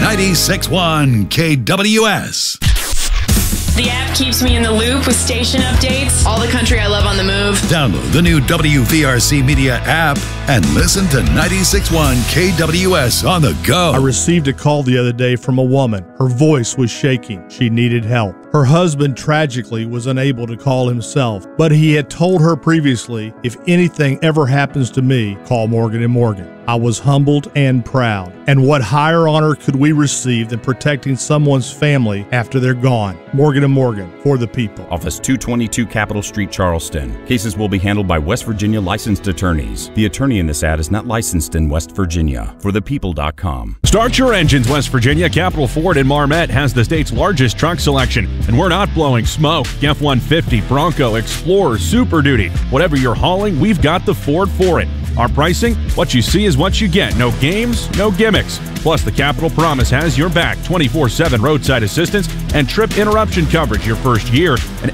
96.1 KWS. The app keeps me in the loop with station updates. All the country I love on the move. Download the new WVRC Media app and listen to 96.1 KWS on the go. I received a call the other day from a woman. Her voice was shaking. She needed help. Her husband tragically was unable to call himself, but he had told her previously, if anything ever happens to me, call Morgan & Morgan. I was humbled and proud. And what higher honor could we receive than protecting someone's family after they're gone? Morgan & Morgan, for the people. Office 222 Capitol Street, Charleston. Cases will be handled by West Virginia licensed attorneys. The attorney in this ad is not licensed in West Virginia. ForThePeople.com. Start your engines, West Virginia. Capital Ford in Marmet has the state's largest truck selection, and we're not blowing smoke. F-150, Bronco, Explorer, Super Duty. Whatever you're hauling, we've got the Ford for it. Our pricing, what you see is what you get. No games, no gimmicks. Plus, the Capital Promise has your back. 24/7 roadside assistance and trip interruption coverage your first year. And